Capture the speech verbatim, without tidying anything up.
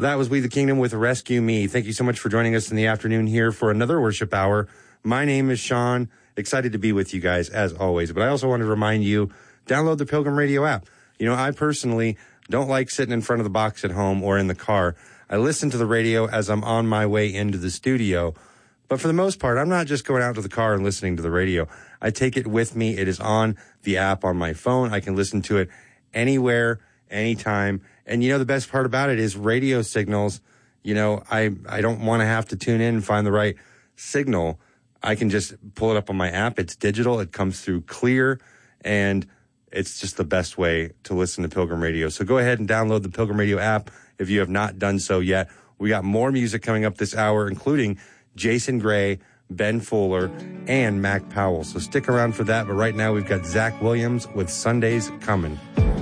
That was We the Kingdom with Rescue Me. Thank you so much for joining us in the afternoon here for another worship hour. My name is Sean. Excited to be with you guys as always. But I also want to remind you, download the Pilgrim Radio app. You know, I personally don't like sitting in front of the box at home or in the car. I listen to the radio as I'm on my way into the studio. But for the most part, I'm not just going out to the car and listening to the radio. I take it with me. It is on the app on my phone. I can listen to it anywhere, anytime. And, you know, the best part about it is radio signals. You know, I, I don't want to have to tune in and find the right signal. I can just pull it up on my app. It's digital. It comes through clear. And it's just the best way to listen to Pilgrim Radio. So go ahead and download the Pilgrim Radio app if you have not done so yet. We got more music coming up this hour, including Jason Gray, Ben Fuller, and Mac Powell. So stick around for that. But right now we've got Zach Williams with Sundays Coming.